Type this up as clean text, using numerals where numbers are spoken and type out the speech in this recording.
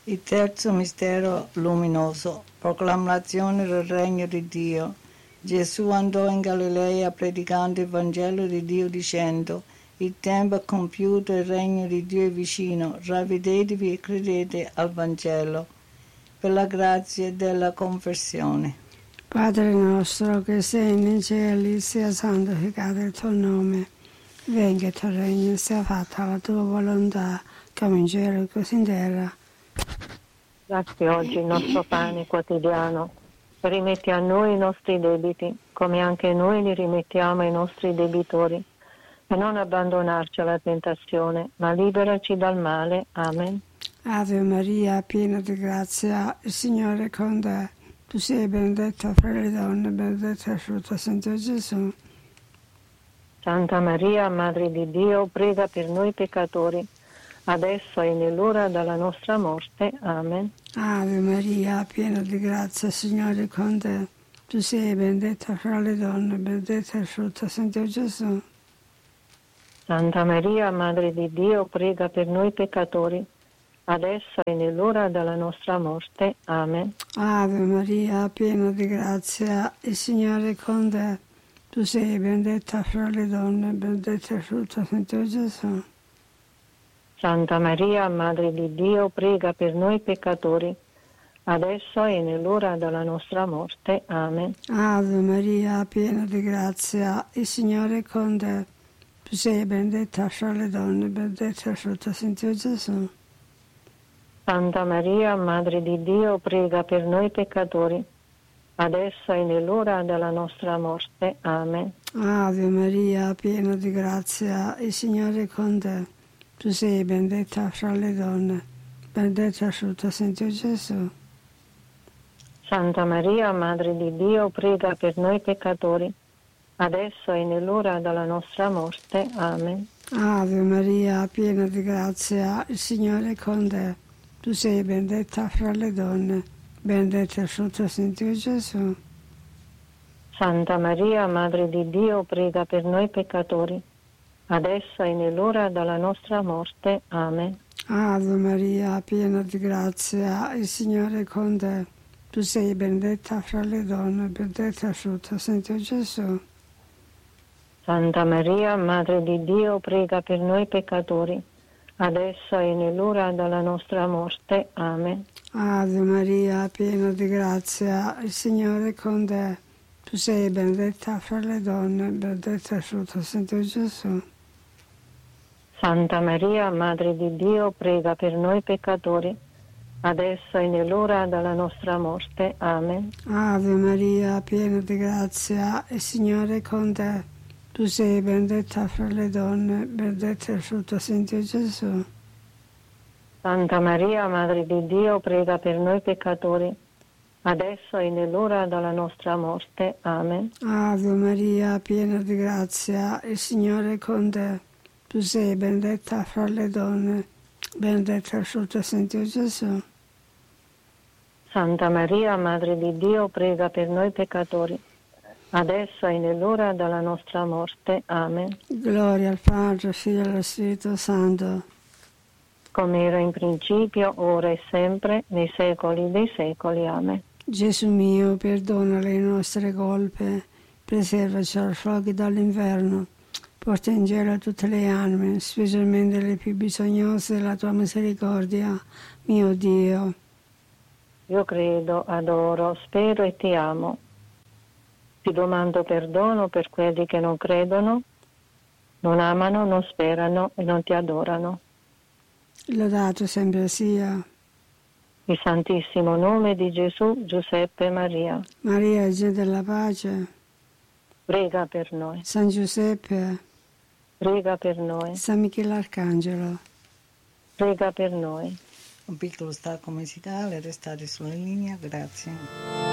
Il terzo mistero luminoso, proclamazione del regno di Dio. Gesù andò in Galilea predicando il Vangelo di Dio dicendo: il tempo è compiuto, il regno di Dio è vicino, ravvedetevi e credete al Vangelo. Per la grazia della conversione. Padre nostro che sei nei cieli, sia santificato il tuo nome, venga il tuo regno, sia fatta la tua volontà, come in cielo così in terra. Dacci oggi il nostro pane quotidiano, rimetti a noi i nostri debiti, come anche noi li rimettiamo ai nostri debitori, e non abbandonarci alla tentazione, ma liberaci dal male. Amen. Ave Maria, piena di grazia, il Signore è con te. Tu sei benedetta fra le donne, benedetto è il frutto del Santo Gesù. Santa Maria, Madre di Dio, prega per noi peccatori, adesso e nell'ora della nostra morte. Amen. Ave Maria, piena di grazia, il Signore è con te. Tu sei benedetta fra le donne, benedetto è il frutto del Santo Gesù. Santa Maria, Madre di Dio, prega per noi peccatori, adesso e nell'ora della nostra morte. Amen. Ave Maria, piena di grazia, il Signore è con te. Tu sei benedetta fra le donne, benedetto è il frutto del Santo Gesù. Santa Maria, Madre di Dio, prega per noi peccatori, adesso e nell'ora della nostra morte. Amen. Ave Maria, piena di grazia, il Signore è con te. Tu sei benedetta fra le donne, benedetto è il frutto del Santo Gesù. Santa Maria, Madre di Dio, prega per noi peccatori, adesso e nell'ora della nostra morte. Amen. Ave Maria, piena di grazia, il Signore è con te. Tu sei benedetta fra le donne, benedetto è il frutto del Santo Gesù. Santa Maria, Madre di Dio, prega per noi peccatori, adesso e nell'ora della nostra morte. Amen. Ave Maria, piena di grazia, il Signore è con te. Tu sei benedetta fra le donne, benedetto è il frutto del Santo Gesù. Santa Maria, Madre di Dio, prega per noi peccatori, adesso e nell'ora della nostra morte. Amen. Ave Maria, piena di grazia, il Signore è con te. Tu sei benedetta fra le donne, benedetto è il frutto del Santo Gesù. Santa Maria, Madre di Dio, prega per noi peccatori, adesso e nell'ora della nostra morte. Amen. Ave Maria, piena di grazia, il Signore è con te. Tu sei benedetta fra le donne, benedetto è il frutto del Santo Gesù. Santa Maria, Madre di Dio, prega per noi peccatori, adesso e nell'ora della nostra morte. Amen. Ave Maria, piena di grazia, il Signore è con te. Tu sei benedetta fra le donne, benedetto è il frutto del Santo Gesù. Santa Maria, Madre di Dio, prega per noi peccatori, adesso e nell'ora della nostra morte. Amen. Ave Maria, piena di grazia, il Signore è con te. Tu sei benedetta fra le donne, benedetto è il frutto del Santo Gesù. Santa Maria, Madre di Dio, prega per noi peccatori, adesso e nell'ora della nostra morte. Amen. Gloria al Padre, al Figlio e allo Spirito Santo. Come era in principio, ora e sempre, nei secoli dei secoli. Amen. Gesù mio, perdona le nostre colpe, preservaci dai fuochi dall'inferno, porta in cielo tutte le anime, specialmente le più bisognose della tua misericordia, mio Dio. Io credo, adoro, spero e ti amo. Ti domando perdono per quelli che non credono, non amano, non sperano e non ti adorano. Lodato sempre sia Il Santissimo nome di Gesù, Giuseppe e Maria. Maria, Regina della Pace, Prega per noi. San Giuseppe, Prega per noi. San Michele Arcangelo. Prega per noi. Un piccolo stacco musicale, restate sulla linea, grazie.